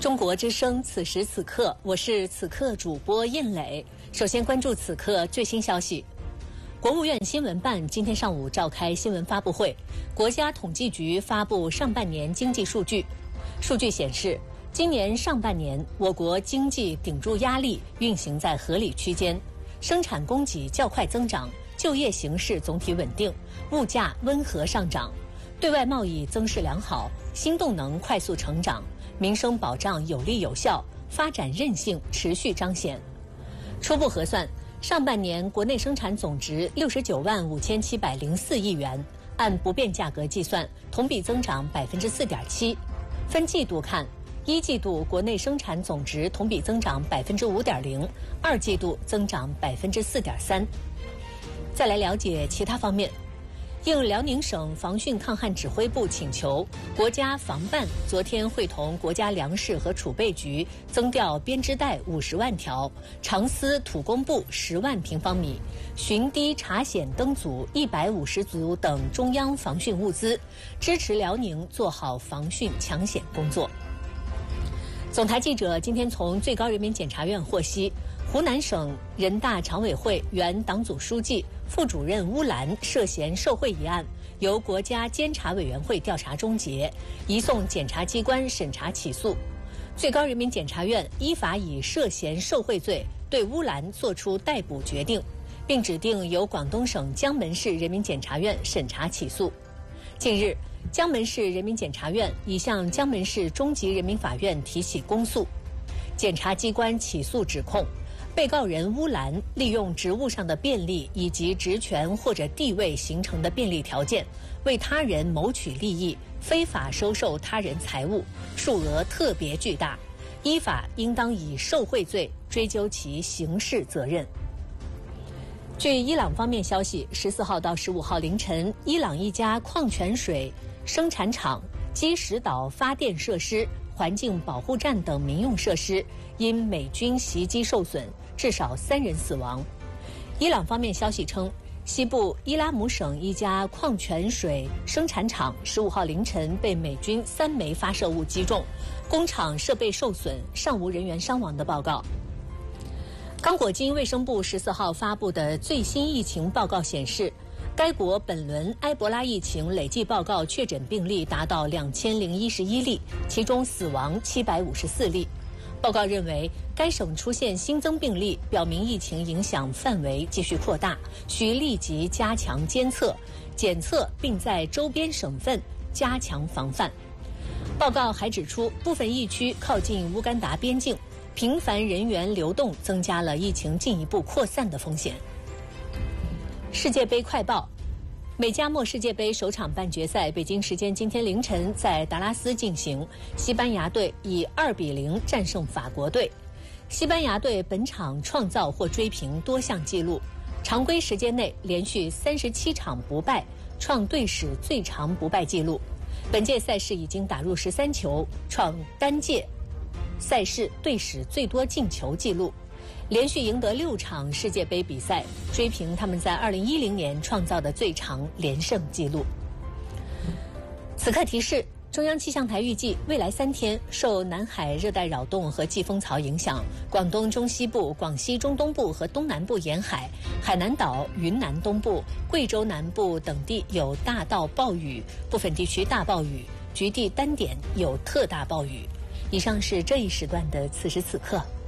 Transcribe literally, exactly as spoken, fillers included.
中国之声，此时此刻，我是此刻主播印磊。首先关注此刻最新消息。国务院新闻办今天上午召开新闻发布会，国家统计局发布上半年经济数据。数据显示，今年上半年我国经济顶住压力，运行在合理区间，生产供给较快增长，就业形势总体稳定，物价温和上涨，对外贸易增势良好，新动能快速成长，民生保障有力有效，发展韧性持续彰显。初步核算，上半年国内生产总值六十九万五千七百零四亿元，按不变价格计算，同比增长百分之四点七。分季度看，一季度国内生产总值同比增长百分之五点零，二季度增长百分之四点三。再来了解其他方面。应辽宁省防汛抗旱指挥部请求，国家防办昨天会同国家粮食和储备局增调编织袋五十万条、长丝土工布十万平方米、巡堤查险灯组一百五十组等中央防汛物资，支持辽宁做好防汛抢险工作。总台记者今天从最高人民检察院获悉，湖南省人大常委会原党组书记、副主任乌兰涉嫌受贿一案，由国家监察委员会调查终结，移送检察机关审查起诉。最高人民检察院依法以涉嫌受贿罪对乌兰作出逮捕决定，并指定由广东省江门市人民检察院审查起诉。近日，江门市人民检察院已向江门市中级人民法院提起公诉。检察机关起诉指控，被告人乌兰利用职务上的便利以及职权或者地位形成的便利条件，为他人谋取利益，非法收受他人财物，数额特别巨大，依法应当以受贿罪追究其刑事责任。据伊朗方面消息，十四号到十五号凌晨，伊朗一家矿泉水生产厂、基石岛发电设施、环境保护站等民用设施因美军袭击受损，至少三人死亡。伊朗方面消息称，西部伊拉姆省一家矿泉水生产厂十五号凌晨被美军三枚发射物击中，工厂设备受损，尚无人员伤亡的报告。刚果金卫生部十四号发布的最新疫情报告显示，该国本轮埃博拉疫情累计报告确诊病例达到两千零一十一例，其中死亡七百五十四例。报告认为，该省出现新增病例，表明疫情影响范围继续扩大，需立即加强监测、检测，并在周边省份加强防范。报告还指出，部分疫区靠近乌干达边境，频繁人员流动增加了疫情进一步扩散的风险。世界杯快报，美加墨世界杯首场半决赛，北京时间今天凌晨在达拉斯进行，西班牙队以二比零战胜法国队。西班牙队本场创造或追平多项纪录，常规时间内连续三十七场不败，创队史最长不败纪录。本届赛事已经打入十三球，创单届赛事队史最多进球纪录。连续赢得六场世界杯比赛，追平他们在二零一零年创造的最长连胜纪录。此刻提示，中央气象台预计未来三天受南海热带扰动和季风槽影响，广东中西部、广西中东部和东南部沿海、海南岛、云南东部、贵州南部等地有大到暴雨，部分地区大暴雨，局地单点有特大暴雨。以上是这一时段的此时此刻。